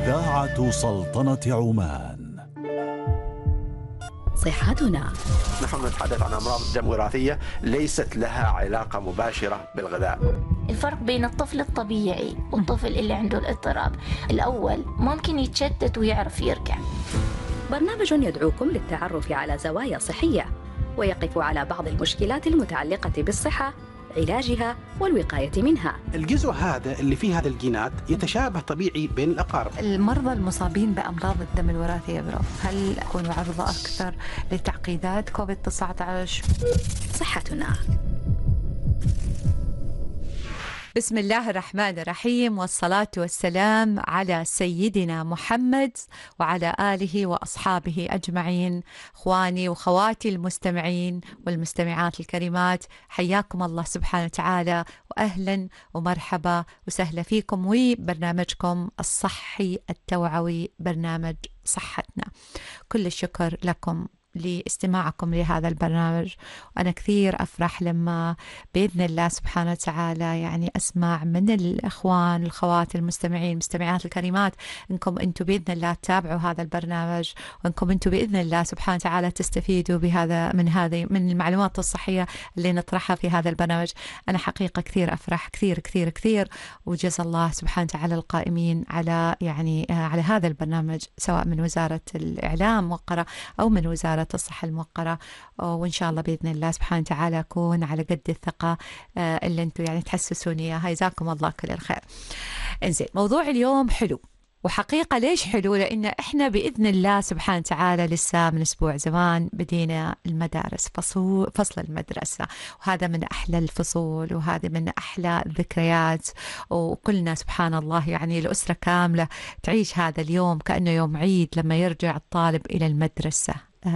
إذاعة سلطنة عمان. صحتنا. نحن نتحدث عن أمراض الدم وراثية ليست لها علاقة مباشرة بالغذاء. الفرق بين الطفل الطبيعي والطفل اللي عنده الاضطراب، الأول ممكن يتشتت ويعرف يركع. برنامج يدعوكم للتعرف على زوايا صحية ويقف على بعض المشكلات المتعلقة بالصحة، علاجها والوقاية منها. الجزء هذا اللي فيه هذا الجينات يتشابه طبيعي بين الأقارب. المرضى المصابين بأمراض الدم الوراثية هل يكونوا عرضة أكثر لتعقيدات كوفيد-19؟ صحتنا. بسم الله الرحمن الرحيم، والصلاة والسلام على سيدنا محمد وعلى آله وأصحابه أجمعين. إخواني وخواتي المستمعين والمستمعات الكريمات، حياكم الله سبحانه وتعالى، وأهلا ومرحبا وسهلا فيكم وبرنامجكم الصحي التوعوي، برنامج صحتنا. كل الشكر لكم لاستماعكم لهذا البرنامج، وأنا كثير أفرح لما بإذن الله سبحانه وتعالى يعني أسمع من الإخوان الخوات المستمعين المستمعات الكريمات إنكم أنتم بإذن الله تتابعوا هذا البرنامج، وإنكم أنتم بإذن الله سبحانه وتعالى تستفيدوا من المعلومات الصحية اللي نطرحها في هذا البرنامج. أنا حقيقة كثير أفرح كثير كثير كثير، وجزا الله سبحانه وتعالى القائمين على على هذا البرنامج، سواء من وزارة الإعلام موقرة أو من وزارة الصحة الموقرة، وإن شاء الله بإذن الله سبحانه وتعالى أكون على قد الثقة اللي أنتم يعني تحسسوني إياها. جزاكم الله كل الخير. إنزين، موضوع اليوم حلو، وحقيقة ليش حلو؟ لأن إحنا بإذن الله سبحانه وتعالى لسه من أسبوع زمان بدينا المدارس، فصل المدرسة، وهذا من أحلى الفصول وهذا من أحلى الذكريات، وكلنا سبحان الله يعني الأسرة كاملة تعيش هذا اليوم كأنه يوم عيد لما يرجع الطالب إلى المدرسة.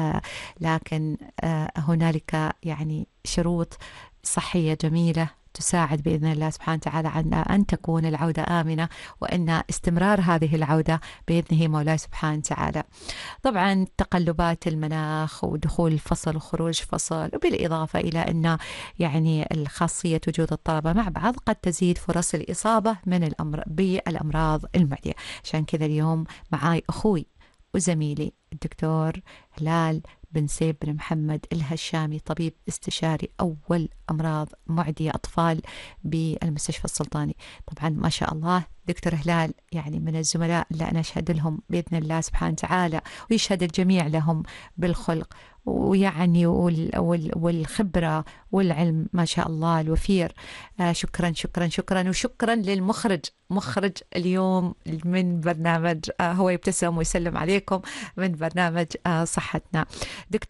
لكن هنالك يعني شروط صحية جميلة تساعد بإذن الله سبحانه وتعالى على أن تكون العودة آمنة، وأن استمرار هذه العودة بإذنه مولاي سبحانه وتعالى. طبعا تقلبات المناخ ودخول الفصل وخروج فصل، وبالإضافة إلى أن يعني الخاصية وجود الطلبة مع بعض قد تزيد فرص الإصابة بالأمراض المعدية. عشان كذا اليوم معاي أخوي وزميلي الدكتور هلال بن سيف بن محمد الهشامي، طبيب استشاري أول أمراض معدية أطفال بالمستشفى السلطاني. طبعا ما شاء الله دكتور هلال يعني من الزملاء اللي أنا أشهد لهم بإذن الله سبحانه وتعالى، ويشهد الجميع لهم بالخلق ويعني والخبرة والعلم ما شاء الله الوفير. شكرا شكرا شكرا، وشكرا مخرج اليوم من برنامج هو يبتسم ويسلم عليكم من برنامج صحتنا. دكتور